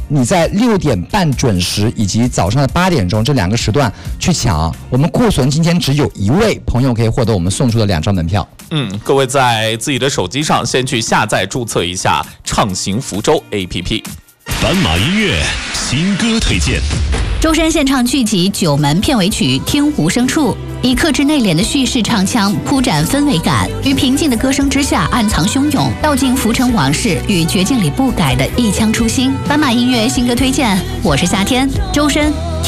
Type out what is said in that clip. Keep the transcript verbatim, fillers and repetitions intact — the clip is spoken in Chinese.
你在六点半准时以及早上的八点钟这两个时段去抢。我们库存今天只有一位朋友可以获得我们送出的两张门票。 嗯，各位在自己的手机上先去下载注册一下畅行福州 A P P。 斑马音乐新歌推荐。 周深献唱剧集《九门》片尾曲《听无声处》，以克制内敛的叙事唱腔铺展氛围感，于平静的歌声之下暗藏汹涌，道尽浮沉往事与绝境里不改的一腔初心。斑马音乐新歌推荐，我是夏天，周深。